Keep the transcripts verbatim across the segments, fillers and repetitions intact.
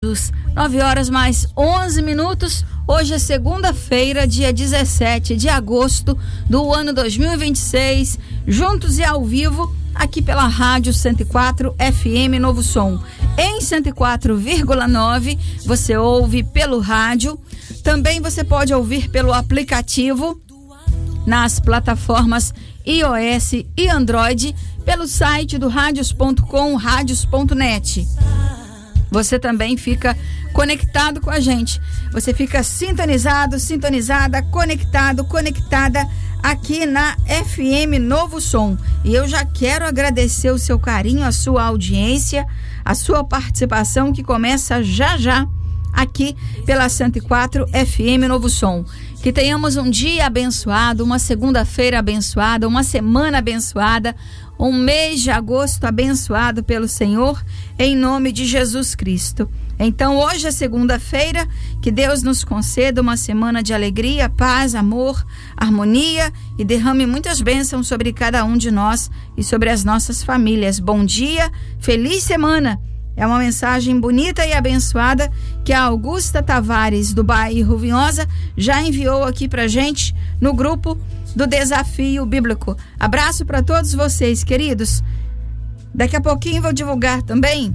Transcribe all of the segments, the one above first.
Jesus. nove horas mais onze minutos. Hoje é segunda-feira, dia dezessete de agosto do ano dois mil e vinte e seis. Juntos e ao vivo, aqui pela Rádio cento e quatro F M Novo Som. Em cento e quatro vírgula nove, você ouve pelo rádio. Também você pode ouvir pelo aplicativo nas plataformas iOS e Android, pelo site do radios ponto com, radios ponto net. Você também fica conectado com a gente. Você fica sintonizado, sintonizada, conectado, conectada aqui na F M Novo Som. E eu já quero agradecer o seu carinho, a sua audiência, a sua participação, que começa já já aqui pela cento e quatro F M Novo Som. Que tenhamos um dia abençoado, uma segunda-feira abençoada, uma semana abençoada, um mês de agosto abençoado pelo Senhor, em nome de Jesus Cristo. Então, hoje é segunda-feira, que Deus nos conceda uma semana de alegria, paz, amor, harmonia e derrame muitas bênçãos sobre cada um de nós e sobre as nossas famílias. Bom dia, feliz semana! É uma mensagem bonita e abençoada que a Augusta Tavares, do bairro Vinhosa, já enviou aqui pra gente no grupo do Desafio Bíblico. Abraço para todos vocês, queridos. Daqui a pouquinho vou divulgar também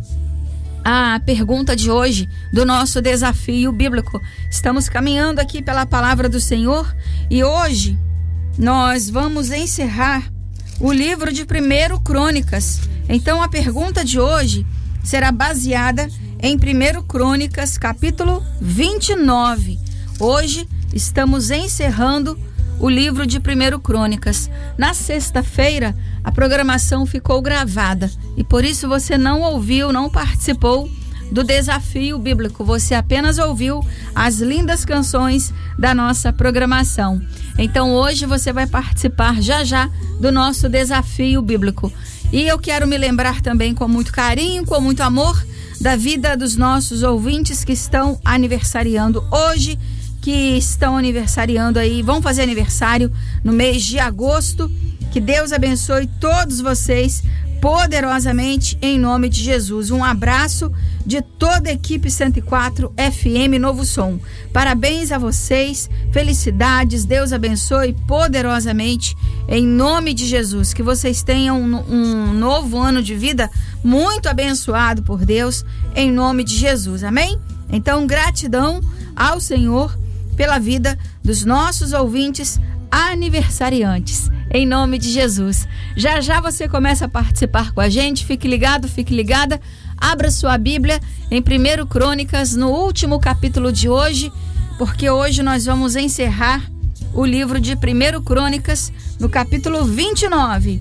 a pergunta de hoje do nosso Desafio Bíblico. Estamos caminhando aqui pela palavra do Senhor e hoje nós vamos encerrar o livro de primeiro Crônicas. Então a pergunta de hoje será baseada em primeiro Crônicas, capítulo vinte e nove. Hoje estamos encerrando o livro de primeiro Crônicas. Na sexta-feira, a programação ficou gravada e por isso você não ouviu, não participou do Desafio Bíblico. Você apenas ouviu as lindas canções da nossa programação. Então hoje você vai participar já já do nosso Desafio Bíblico. E eu quero me lembrar também com muito carinho, com muito amor, da vida dos nossos ouvintes que estão aniversariando hoje, que estão aniversariando aí, vão fazer aniversário no mês de agosto. Que Deus abençoe todos vocês poderosamente em nome de Jesus. Um abraço de toda a equipe cento e quatro F M Novo Som. Parabéns a vocês, felicidades, Deus abençoe poderosamente em nome de Jesus. Que vocês tenham um, um novo ano de vida muito abençoado por Deus em nome de Jesus, amém? Então, gratidão ao Senhor pela vida dos nossos ouvintes aniversariantes, em nome de Jesus. Já já você começa a participar com a gente, fique ligado, fique ligada, abra sua Bíblia em primeiro Crônicas, no último capítulo de hoje, porque hoje nós vamos encerrar o livro de primeiro Crônicas, no capítulo vinte e nove.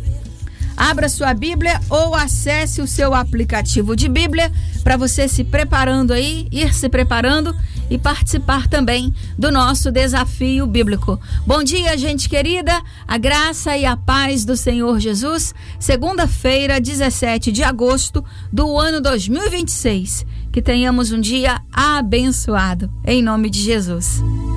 Abra sua Bíblia ou acesse o seu aplicativo de Bíblia para você se preparando aí, ir se preparando e participar também do nosso Desafio Bíblico. Bom dia, gente querida, a graça e a paz do Senhor Jesus. Segunda-feira, dezessete de agosto do ano dois mil e vinte e seis. Que tenhamos um dia abençoado, em nome de Jesus.